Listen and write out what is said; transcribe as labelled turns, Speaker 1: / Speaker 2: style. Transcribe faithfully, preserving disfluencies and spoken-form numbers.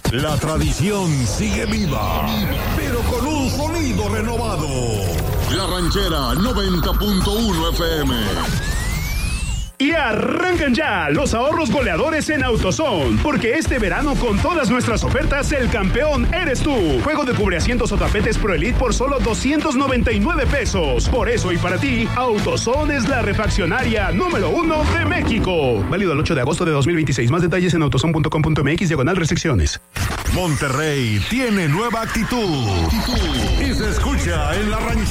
Speaker 1: La tradición sigue viva, pero con un sonido renovado. La Ranchera noventa punto uno F M.
Speaker 2: Y arrancan ya los ahorros goleadores en AutoZone, porque este verano con todas nuestras ofertas el campeón eres tú. Juego de cubreasientos o tapetes Pro Elite por solo doscientos noventa y nueve pesos. Por eso y para ti, AutoZone es la refaccionaria número uno de México. Válido el ocho de agosto de dos mil veintiséis. Más detalles en autozone punto com punto m x diagonal restricciones.
Speaker 1: Monterrey tiene nueva actitud y se escucha en la Ranchera.